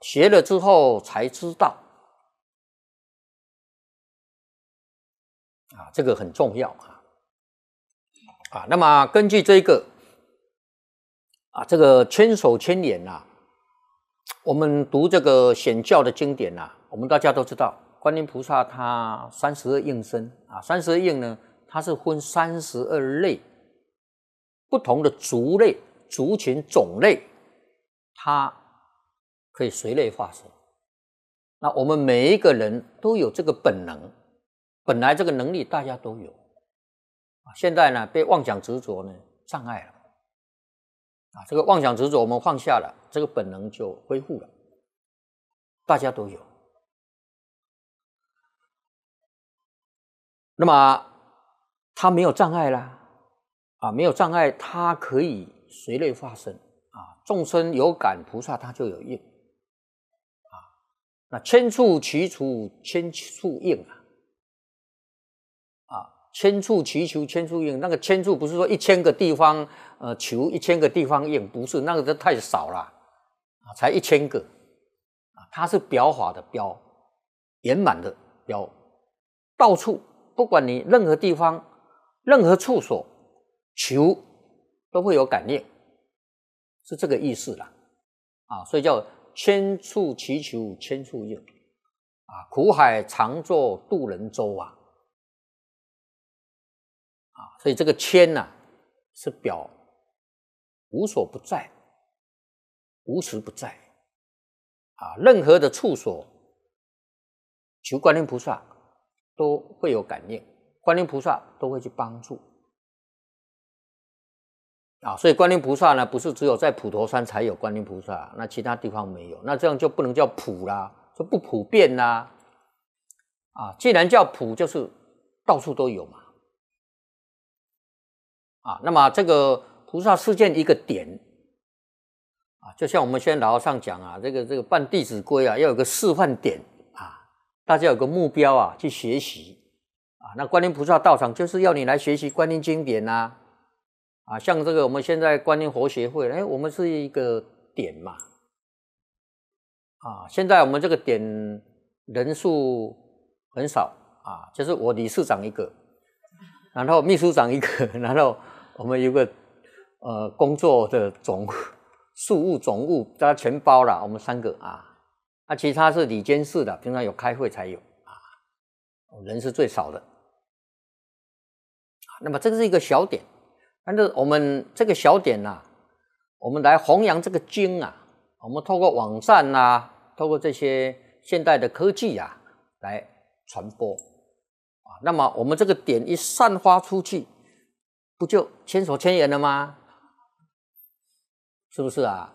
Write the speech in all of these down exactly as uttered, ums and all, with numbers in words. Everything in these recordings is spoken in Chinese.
学了之后才知道啊，这个很重要啊。啊，那么根据这个啊，这个千手千眼呐、啊，我们读这个显教的经典呐、啊，我们大家都知道，观音菩萨他三十二应身啊，三十二应呢，它是分三十二类不同的族类、族群、种类，它可以随类化身。那我们每一个人都有这个本能，本来这个能力大家都有，现在呢被妄想执着呢障碍了。啊，这个妄想执着我们放下了，这个本能就恢复了，大家都有。那么他没有障碍啦，啊，没有障碍，他可以随类化身啊，众生有感，菩萨他就有应啊。那千处祈求千处应啊，啊，千处祈求千处应，那个千处不是说一千个地方。呃，求一千个地方应，不是那个，就太少了啊，才一千个啊，它是表法的表，圆满的表，到处不管你任何地方、任何处所求，都会有感应，是这个意思啦啊，所以叫千处祈求千处应啊，苦海常作渡人舟啊啊，所以这个千呐、啊、是表。无所不在，无时不在啊！任何的处所，求观音菩萨都会有感应，观音菩萨都会去帮助啊！所以观音菩萨呢，不是只有在普陀山才有观音菩萨，那其他地方没有，那这样就不能叫普啦，就不普遍啦啊！既然叫普，就是到处都有嘛啊！那么这个。菩萨示现一个点啊，就像我们现在老和尚讲啊，这个这个办《弟子规》啊，要有个示范点啊，大家有个目标啊，去学习啊。那观音菩萨道场就是要你来学习观音经典呐啊，像这个我们现在观音活协会，哎，我们是一个点嘛啊。现在我们这个点人数很少啊，就是我理事长一个，然后秘书长一个，然后我们有个。呃，工作的总事务总务大家全包了，我们三个啊，那、啊、其他是理监事的，平常有开会才有啊，人是最少的。那么这个是一个小点，但是我们这个小点呐、啊，我们来弘扬这个经啊，我们透过网站呐、啊，透过这些现代的科技啊，来传播啊，那么我们这个点一散发出去，不就千手千眼了吗？是不是啊？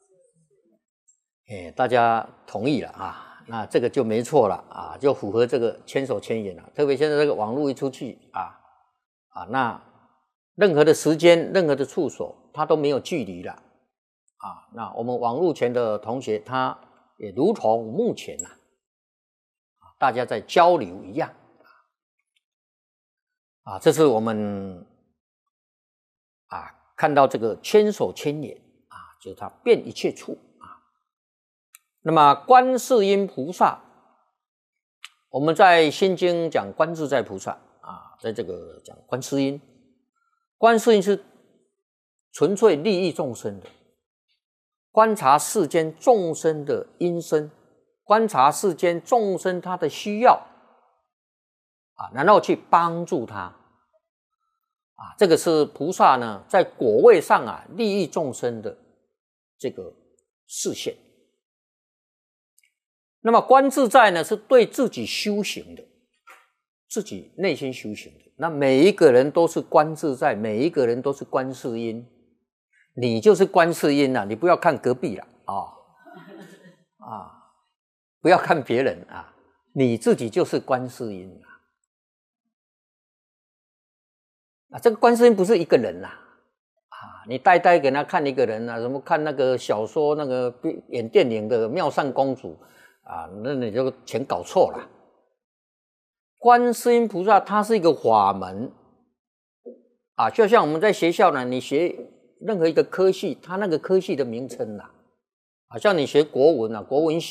哎，大家同意了啊，那这个就没错了啊，就符合这个千手千眼了。特别现在这个网络一出去啊啊，那任何的时间、任何的处所，它都没有距离了啊。那我们网络前的同学，他也如同目前呐、啊，大家在交流一样啊。这是我们啊看到这个千手千眼。就是他遍一切处啊。那么观世音菩萨，我们在心经讲观自在菩萨啊，在这个讲观世音，观世音是纯粹利益众生的，观察世间众生的因身，观察世间众生他的需要啊，然后去帮助他啊，这个是菩萨呢在果位上啊利益众生的。这个视线，那么观自在呢，是对自己修行的，自己内心修行的。那每一个人都是观自在，每一个人都是观世音，你就是观世音啊！你不要看隔壁了啊、哦、啊，不要看别人啊，你自己就是观世音啊！啊，这个观世音不是一个人啦、啊。啊，你呆呆给他看一个人啊，什么看那个小说，那个演电影的妙善公主啊，那你就全搞错了。观世音菩萨它是一个法门啊，就像我们在学校呢，你学任何一个科系，它那个科系的名称啊，好像你学国文啊，国文系。